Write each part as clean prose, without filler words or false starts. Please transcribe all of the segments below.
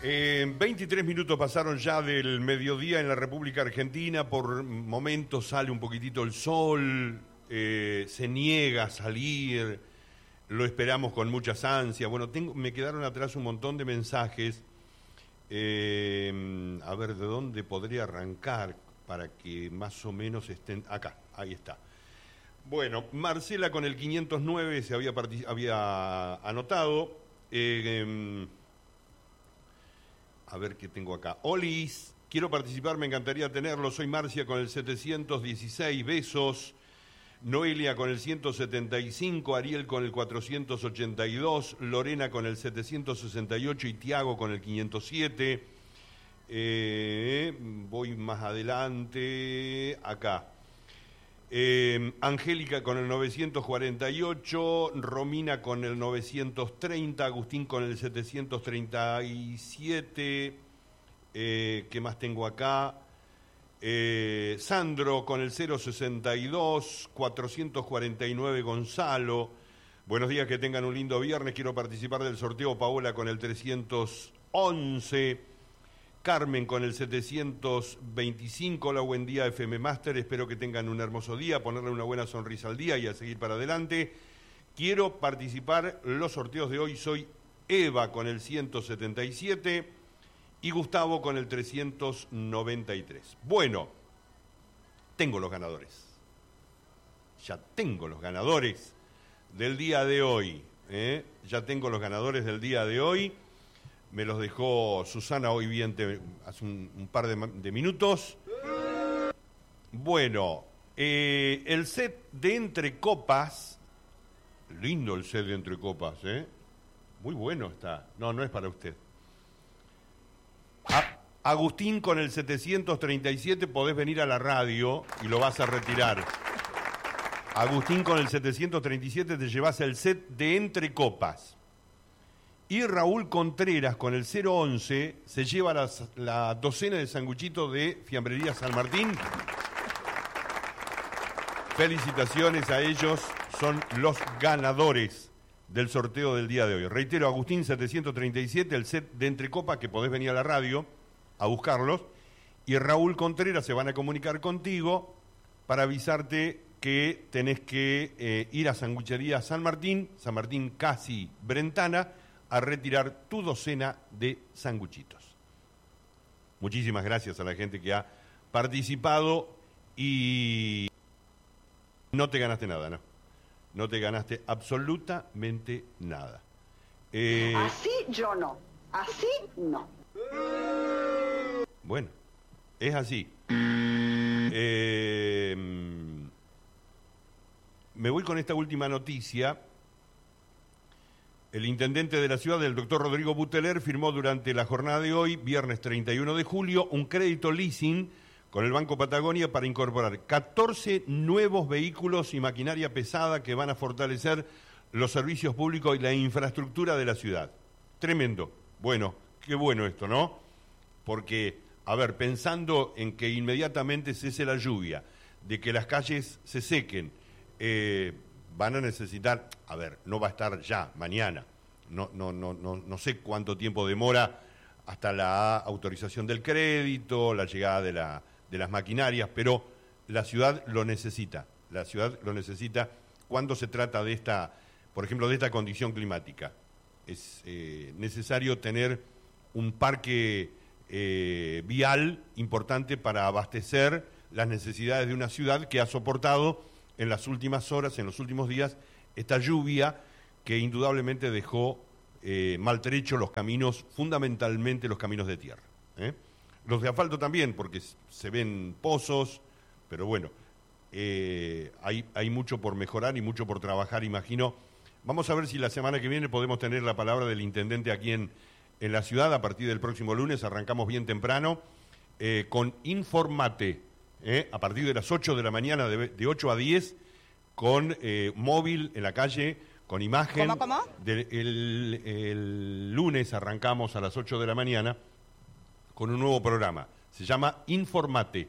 23 minutos pasaron ya del mediodía en la República Argentina. Por momentos sale un poquitito el sol, se niega a salir, lo esperamos con muchas ansias. Bueno, me quedaron atrás un montón de mensajes. A ver, ¿de dónde podría arrancar para que más o menos estén? Acá, ahí está. Bueno, Marcela con el 509 se había anotado. A ver qué tengo acá. Olis, quiero participar, me encantaría tenerlo. Soy Marcia con el 716, besos. Noelia con el 175, Ariel con el 482, Lorena con el 768 y Tiago con el 507. Voy más adelante, acá. Angélica con el 948, Romina con el 930, Agustín con el 737, ¿qué más tengo acá? Sandro con el 062, 449 Gonzalo. Buenos días, que tengan un lindo viernes, quiero participar del sorteo. Paola con el 311, Carmen con el 725, hola, buen día FM Master, espero que tengan un hermoso día, ponerle una buena sonrisa al día y a seguir para adelante. Quiero participar los sorteos de hoy, soy Eva con el 177 y Gustavo con el 393. Bueno, tengo los ganadores. Ya tengo los ganadores del día de hoy. Ya tengo los ganadores del día de hoy. Me los dejó Susana hoy bien hace un par de minutos. Bueno, el set de Entre Copas, lindo el set de Entre Copas, muy bueno está. No, no es para usted. Agustín con el 737, podés venir a la radio y lo vas a retirar. Agustín con el 737, te llevas el set de Entre Copas. Y Raúl Contreras con el 011 se lleva la docena de sanguchitos de Fiambrería San Martín. Felicitaciones a ellos, son los ganadores del sorteo del día de hoy. Reitero, Agustín 737, el set de Entre Copas, que podés venir a la radio a buscarlos. Y Raúl Contreras se van a comunicar contigo para avisarte que tenés que ir a Sanguchería San Martín Casi Brentana, a retirar tu docena de sanguchitos. Muchísimas gracias a la gente que ha participado y no te ganaste nada, ¿no? No te ganaste absolutamente nada. Así yo no, así no. Bueno, es así. Me voy con esta última noticia. El intendente de la ciudad, el doctor Rodrigo Buteler, firmó durante la jornada de hoy, viernes 31 de julio, un crédito leasing con el Banco Patagonia para incorporar 14 nuevos vehículos y maquinaria pesada que van a fortalecer los servicios públicos y la infraestructura de la ciudad. Tremendo. Bueno, qué bueno esto, ¿no? Porque, a ver, pensando en que inmediatamente cese la lluvia, de que las calles se sequen, van a necesitar, a ver, no va a estar ya, mañana, no sé cuánto tiempo demora hasta la autorización del crédito, la llegada de las maquinarias, pero la ciudad lo necesita cuando se trata de esta, por ejemplo, de esta condición climática. Es necesario tener un parque vial importante para abastecer las necesidades de una ciudad que ha soportado en las últimas horas, en los últimos días, esta lluvia que indudablemente dejó maltrechos los caminos, fundamentalmente los caminos de tierra. Los de asfalto también, porque se ven pozos, pero bueno, hay mucho por mejorar y mucho por trabajar, imagino. Vamos a ver si la semana que viene podemos tener la palabra del intendente aquí en la ciudad. A partir del próximo lunes arrancamos bien temprano con Informate. A partir de las 8 de la mañana, de 8 a 10, con móvil en la calle, con imagen. ¿Cómo? El lunes arrancamos a las 8 de la mañana con un nuevo programa. Se llama Informate.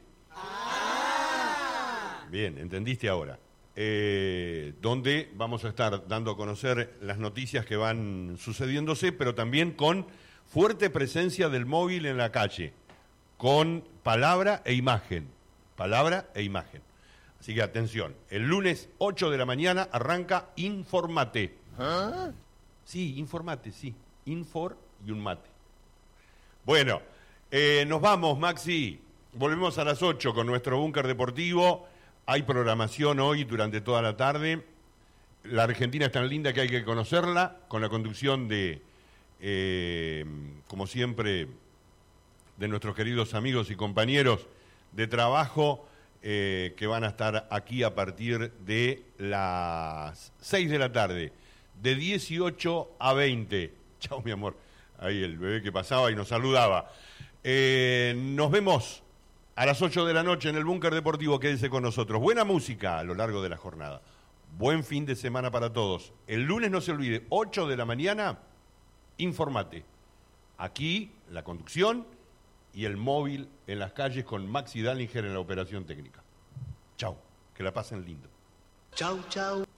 Bien, entendiste ahora. Donde vamos a estar dando a conocer las noticias que van sucediéndose, pero también con Fuerte presencia del móvil en la calle, con palabra e imagen. Palabra e imagen. Así que atención, el lunes 8 de la mañana arranca Informate. ¿Ah? Sí, Informate, sí. Infor y un mate. Bueno, nos vamos, Maxi. Volvemos a las 8 con nuestro búnker deportivo. Hay programación hoy durante toda la tarde. La Argentina es tan linda que hay que conocerla, con la conducción de, como siempre, de nuestros queridos amigos y compañeros de trabajo que van a estar aquí a partir de las 6 de la tarde, de 18 a 20. Chao, mi amor. Ahí el bebé que pasaba y nos saludaba. Nos vemos a las 8 de la noche en el Búnker Deportivo. Quédese con nosotros. Buena música a lo largo de la jornada. Buen fin de semana para todos. El lunes no se olvide, 8 de la mañana, Informate. Aquí, la conducción y el móvil en las calles con Maxi Dallinger en la operación técnica. Chau, que la pasen lindo. Chau, chau.